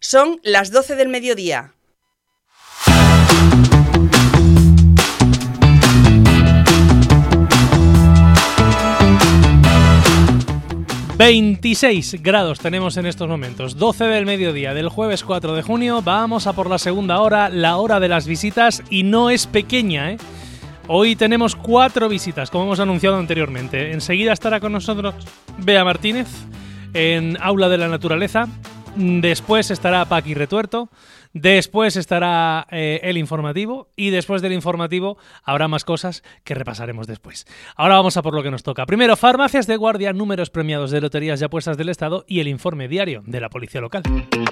Son las 12 del mediodía. ...26 grados tenemos en estos momentos... ...12 del mediodía del jueves 4 de junio... ...vamos a por la segunda hora... ...la hora de las visitas... ...y no es pequeña, ¿eh? Hoy tenemos 4 visitas... ...como hemos anunciado anteriormente... ...enseguida estará con nosotros Bea Martínez... ...en Aula de la Naturaleza... ...después estará Paqui Retuerto... Después estará el informativo y después del informativo habrá más cosas que repasaremos después. Ahora vamos a por lo que nos toca. Primero, farmacias de guardia, números premiados de loterías y apuestas del Estado y el informe diario de la Policía Local.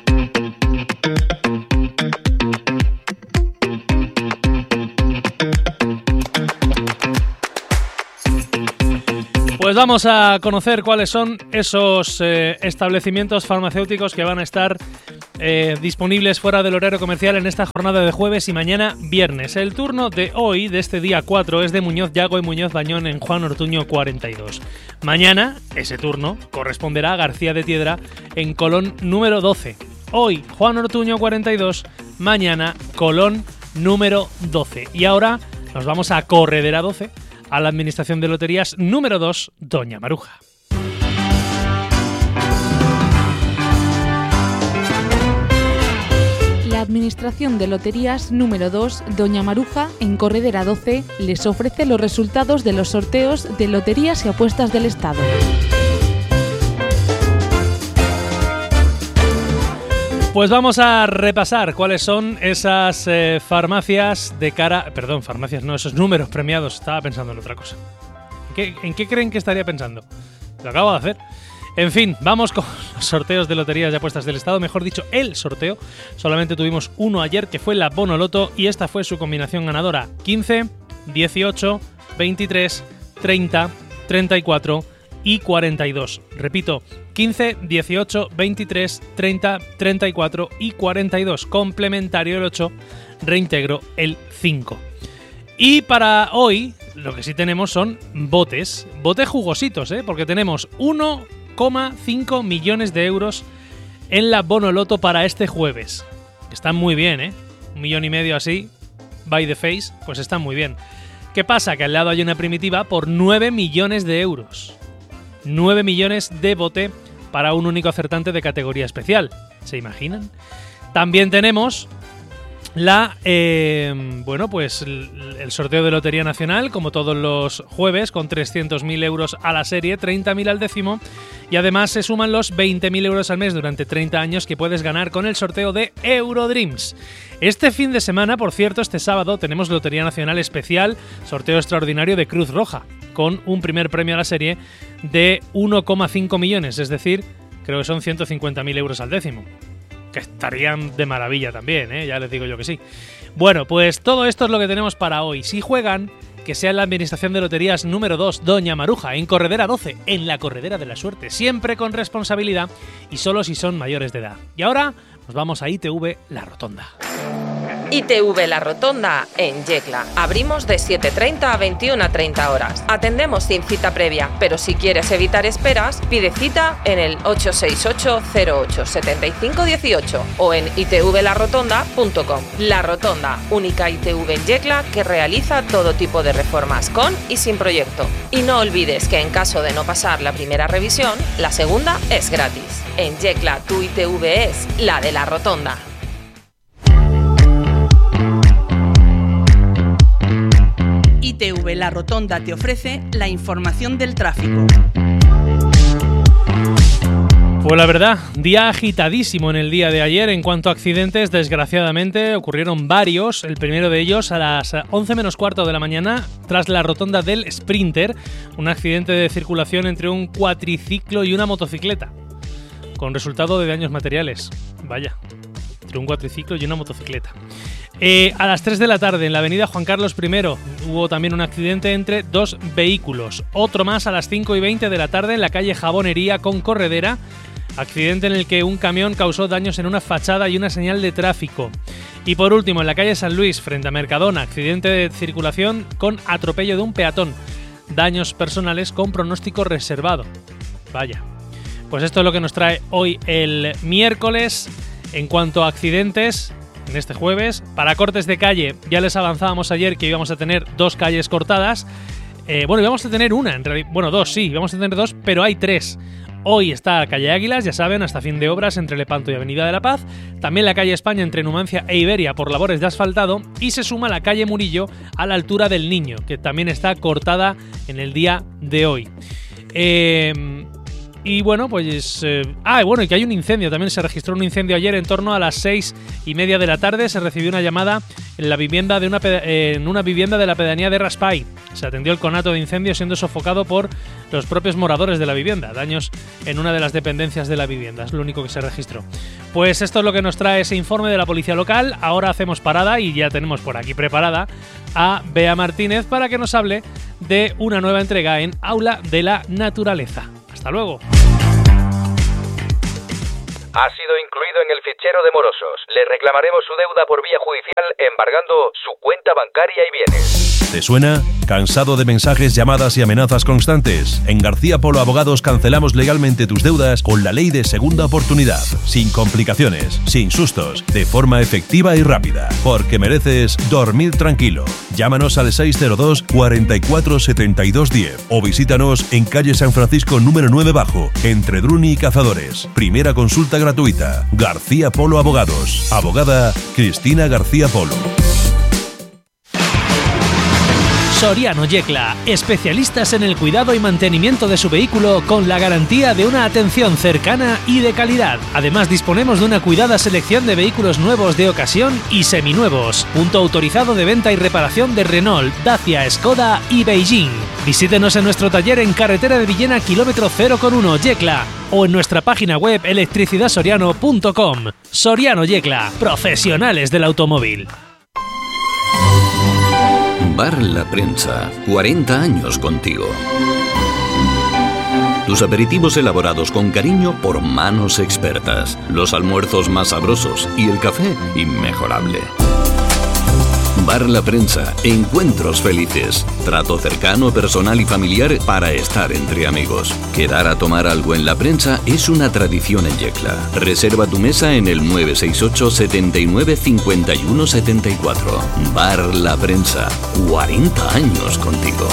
Pues vamos a conocer cuáles son esos establecimientos farmacéuticos que van a estar disponibles fuera del horario comercial en esta jornada de jueves y mañana viernes. El turno de hoy, de este día 4, es de Muñoz Yago y Muñoz Bañón en Juan Ortuño 42. Mañana, ese turno corresponderá a García de Tiedra en Colón número 12. Hoy, Juan Ortuño 42, mañana, Colón número 12. Y ahora nos vamos a Corredera 12, a la Administración de Loterías número 2, Doña Maruja. La Administración de Loterías número 2, Doña Maruja, en Corredera 12, les ofrece los resultados de los sorteos de loterías y apuestas del Estado. Pues vamos a repasar cuáles son esas farmacias de cara... Perdón, farmacias no, esos números premiados. Estaba pensando en otra cosa. ¿En qué creen que estaría pensando? Lo acabo de hacer. En fin, vamos con los sorteos de loterías y apuestas del Estado. Mejor dicho, el sorteo. Solamente tuvimos uno ayer, que fue la Bonoloto, y esta fue su combinación ganadora. 15, 18, 23, 30, 34 y 42. Repito, 15, 18, 23, 30, 34 y 42. Complementario el 8, reintegro el 5. Y para hoy, lo que sí tenemos son botes jugositos, porque tenemos 1,5 millones de euros en la Bonoloto para este jueves. Están muy bien, 1,5 millones así, by the face, pues están muy bien. ¿Qué pasa? Que al lado hay una primitiva por 9 millones de euros. 9 millones de bote para un único acertante de categoría especial. ¿Se imaginan? También tenemos el sorteo de Lotería Nacional, como todos los jueves, con 300.000 euros a la serie, 30.000 al décimo, y además se suman los 20.000 euros al mes durante 30 años que puedes ganar con el sorteo de Eurodreams. Este fin de semana, por cierto, este sábado, tenemos Lotería Nacional especial, sorteo extraordinario de Cruz Roja, con un primer premio a la serie de 1,5 millones, es decir, creo que son 150.000 euros al décimo. Que estarían de maravilla también, ya les digo yo que sí. Bueno, pues todo esto es lo que tenemos para hoy. Si juegan, que sea en la Administración de Loterías número 2, Doña Maruja, en Corredera 12, en la Corredera de la Suerte, siempre con responsabilidad y solo si son mayores de edad. Y ahora nos vamos a ITV La Rotonda. ITV La Rotonda en Yecla. Abrimos de 7:30 a 21:30 horas. Atendemos sin cita previa, pero si quieres evitar esperas, pide cita en el 868-08-7518 o en itvlarotonda.com. La Rotonda, única ITV en Yecla que realiza todo tipo de reformas con y sin proyecto. Y no olvides que en caso de no pasar la primera revisión, la segunda es gratis. En Yecla, tu ITV es la de La Rotonda. ITV La Rotonda te ofrece la información del tráfico. Pues la verdad, día agitadísimo en el día de ayer en cuanto a accidentes. Desgraciadamente ocurrieron varios. El primero de ellos a las 11 menos cuarto de la mañana, tras la rotonda del Sprinter, un accidente de circulación entre un cuatriciclo y una motocicleta, con resultado de daños materiales. Vaya, entre un cuatriciclo y una motocicleta. A las 3 de la tarde en la avenida Juan Carlos I hubo también un accidente entre dos vehículos. Otro más a las 5:20 de la tarde en la calle Jabonería con Corredera. Accidente en el que un camión causó daños en una fachada y una señal de tráfico. Y por último, en la calle San Luis, frente a Mercadona, accidente de circulación con atropello de un peatón. Daños personales con pronóstico reservado. Vaya. Pues esto es lo que nos trae hoy el miércoles En cuanto a accidentes, en este jueves, para cortes de calle, ya les avanzábamos ayer que íbamos a tener 2 calles cortadas. Íbamos a tener una, en realidad, íbamos a tener 2, pero hay 3. Hoy está calle Águilas, ya saben, hasta fin de obras entre Lepanto y Avenida de la Paz. También la calle España entre Numancia e Iberia por labores de asfaltado. Y se suma la calle Murillo a la altura del Niño, que también está cortada en el día de hoy. Y que hay un incendio. También se registró un incendio ayer en torno a las 6:30 de la tarde. Se recibió una llamada en la vivienda en una vivienda de la pedanía de Raspall. Se atendió el conato de incendio siendo sofocado por los propios moradores de la vivienda. Daños en una de las dependencias de la vivienda. Es lo único que se registró. Pues esto es lo que nos trae ese informe de la policía local. Ahora hacemos parada y ya tenemos por aquí preparada a Bea Martínez para que nos hable de una nueva entrega en Aula de la Naturaleza. Hasta luego. Ha sido incluido en el fichero de morosos. Le reclamaremos su deuda por vía judicial embargando su cuenta bancaria y bienes. ¿Te suena? ¿Cansado de mensajes, llamadas y amenazas constantes? En García Polo Abogados cancelamos legalmente tus deudas con la ley de segunda oportunidad. Sin complicaciones, sin sustos, de forma efectiva y rápida. Porque mereces dormir tranquilo. Llámanos al 602 44 72 10 o visítanos en calle San Francisco número 9 Bajo, entre Druni y Cazadores. Primera consulta gratuita. García Polo Abogados. Abogada Cristina García Polo. Soriano Yecla, especialistas en el cuidado y mantenimiento de su vehículo con la garantía de una atención cercana y de calidad. Además, disponemos de una cuidada selección de vehículos nuevos de ocasión y seminuevos. Punto autorizado de venta y reparación de Renault, Dacia, Skoda y Beijing. Visítenos en nuestro taller en carretera de Villena, kilómetro 0,1 Yecla, o en nuestra página web electricidadsoriano.com. Soriano Yecla, profesionales del automóvil. Bar La Prensa, 40 años contigo. Tus aperitivos elaborados con cariño por manos expertas, los almuerzos más sabrosos y el café inmejorable. Bar La Prensa, encuentros felices, trato cercano, personal y familiar para estar entre amigos. Quedar a tomar algo en La Prensa es una tradición en Yecla. Reserva tu mesa en el 968 79 51 74. Bar La Prensa, 40 años contigo.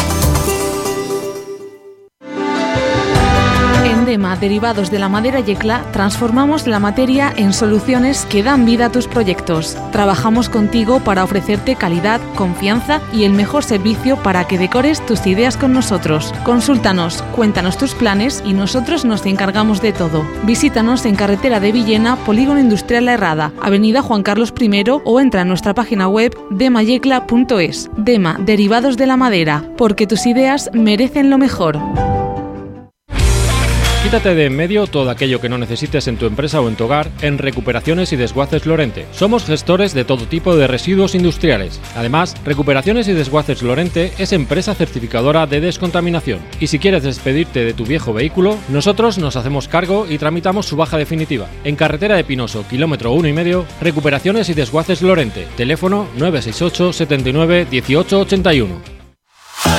En DEMA Derivados de la Madera Yecla transformamos la materia en soluciones que dan vida a tus proyectos. Trabajamos contigo para ofrecerte calidad, confianza y el mejor servicio para que decores tus ideas con nosotros. Consúltanos, cuéntanos tus planes y nosotros nos encargamos de todo. Visítanos en carretera de Villena, Polígono Industrial La Herrada, Avenida Juan Carlos I o entra en nuestra página web demayecla.es. DEMA Derivados de la Madera, porque tus ideas merecen lo mejor. Quítate de en medio todo aquello que no necesites en tu empresa o en tu hogar en Recuperaciones y Desguaces Lorente. Somos gestores de todo tipo de residuos industriales. Además, Recuperaciones y Desguaces Lorente es empresa certificadora de descontaminación. Y si quieres despedirte de tu viejo vehículo, nosotros nos hacemos cargo y tramitamos su baja definitiva. En carretera de Pinoso, kilómetro 1,5, Recuperaciones y Desguaces Lorente. Teléfono 968 79 18 81.